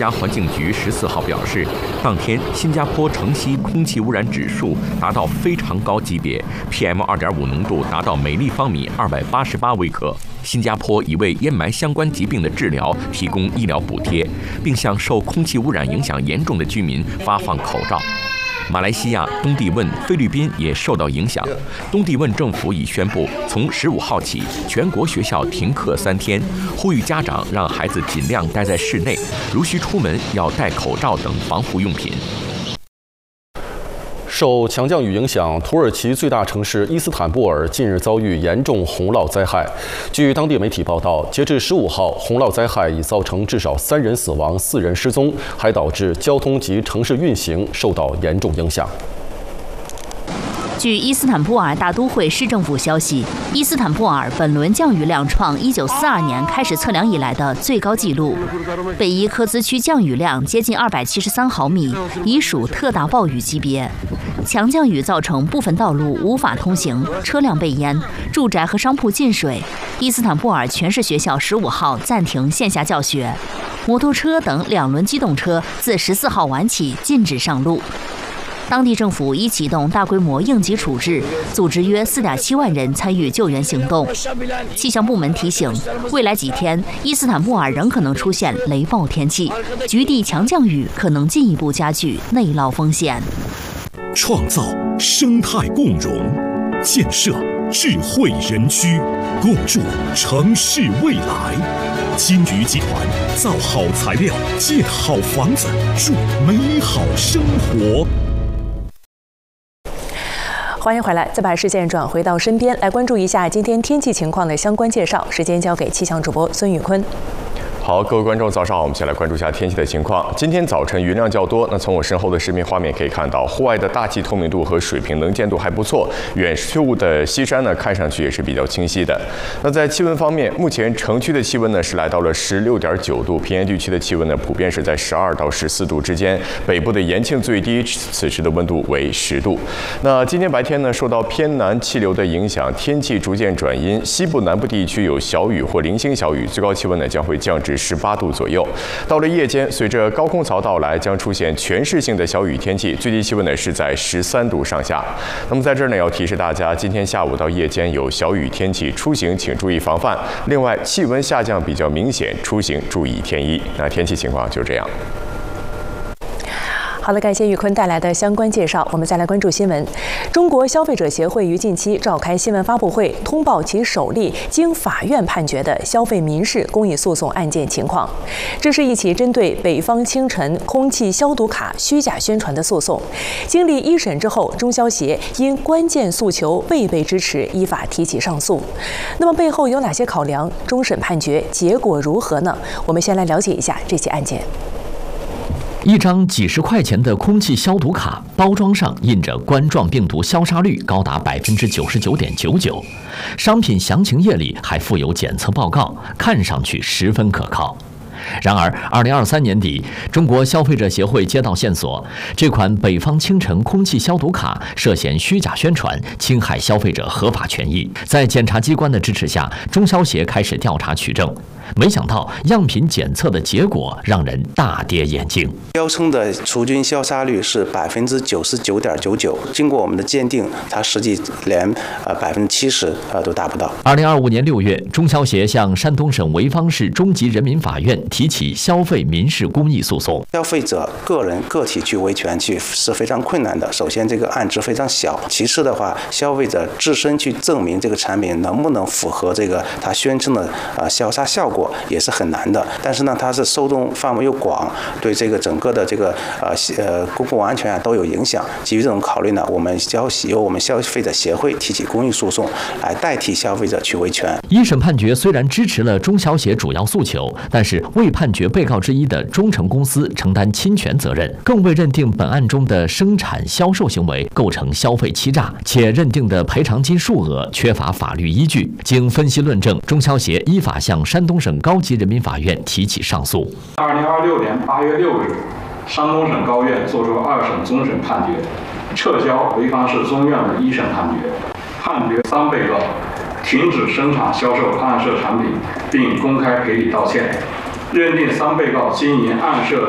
家环境局14号表示，当天新加坡城西空气污染指数达到非常高级别 ，PM2.5 浓度达到每立方米288微克。新加坡已为烟霾相关疾病的治疗提供医疗补贴，并向受空气污染影响严重的居民发放口罩。马来西亚、东帝汶、菲律宾也受到影响。东帝汶政府已宣布，从15号起，全国学校停课3天，呼吁家长让孩子尽量待在室内，如需出门要戴口罩等防护用品。 受强降雨影响，土耳其最大城市伊斯坦布尔近日遭遇严重洪涝灾害。据当地媒体报道，截至15号，洪涝灾害已造成至少3人死亡、4人失踪，还导致交通及城市运行受到严重影响。 据伊斯坦布尔大都会市政府消息，伊斯坦布尔本轮降雨量创1942年开始测量以来的最高纪录。北伊科兹区降雨量接近273毫米，已属特大暴雨级别。强降雨造成部分道路无法通行，车辆被淹，住宅和商铺进水。伊斯坦布尔全市学校15号暂停线下教学，摩托车等2轮机动车自14号晚起禁止上路。当地政府已启动大规模应急处置，组织约4.7万人参与救援行动。气象部门提醒，未来几天伊斯坦布尔仍可能出现雷暴天气，局地强降雨可能进一步加剧内涝风险。 创造生态共融，建设智慧园区，共筑城市未来。金桔集团造好材料，建好房子，筑美好生活。 欢迎回来，再把视线转回到身边，来关注一下今天天气情况的相关介绍。时间交给气象主播孙宇坤。 好，各位观众，早上好，我们先来关注一下天气的情况。今天早晨云量较多，那从我身后的视频画面可以看到，户外的大气透明度和水平能见度还不错，远处的西山呢看上去也是比较清晰的。那在气温方面，目前城区的气温呢是来到了16.9度，平原地区的气温呢普遍是在12到14度之间，北部的延庆最低此时的温度为10度。那今天白天呢，受到偏南气流的影响，天气逐渐转阴，西部南部地区有小雨或零星小雨，最高气温呢将会降至18度左右。到了夜间，随着高空槽到来，将出现全市性的小雨天气，最低气温呢是在13度上下。那么在这儿呢，要提示大家，今天下午到夜间有小雨天气，出行请注意防范。另外，气温下降比较明显，出行注意添衣。那天气情况就是这样。 好了，感谢宇坤带来的相关介绍。我们再来关注新闻。中国消费者协会于近期召开新闻发布会，通报其首例经法院判决的消费民事公益诉讼案件情况。这是一起针对北方清晨空气消毒卡虚假宣传的诉讼。经历一审之后，中消协因关键诉求未被支持，依法提起上诉。那么背后有哪些考量？终审判决结果如何呢？我们先来了解一下这起案件。 一张几十块钱的空气消毒卡，包装上印着冠状病毒消杀率高达99.99%，商品详情页里还附有检测报告，看上去十分可靠。然而，2023年底，中国消费者协会接到线索，这款北方清晨空气消毒卡涉嫌虚假宣传，侵害消费者合法权益。在检察机关的支持下，中消协开始调查取证。没想到样品检测的结果让人大跌眼镜。 标称的除菌消杀率是99.99%，经过我们的鉴定，它实际连70%都达不到。 2025年6月，中消协向山东省潍坊市中级人民法院提起消费民事公益诉讼。 消费者个体去维权是非常困难的。首先，这个案值非常小；其次的话，消费者自身去证明这个产品能不能符合这个他宣称的消杀效果也是很难的。但是呢，它是受众范围又广，对这个整个的这个公共安全都有影响。基于这种考虑呢，由我们消费者协会提起公益诉讼，来代替消费者去维权。 一审判决虽然支持了中消协主要诉求，但是未判决被告之一的中诚公司承担侵权责任，更未认定本案中的生产销售行为构成消费欺诈，且认定的赔偿金数额缺乏法律依据。经分析论证，中消协依法向山东省高级人民法院提起上诉。 2026年8月6日，山东省高院作出2审终审判决，撤销潍坊市中院的1审判决，判决3被告停止生产销售暗设产品，并公开赔礼道歉，认定3被告经营暗设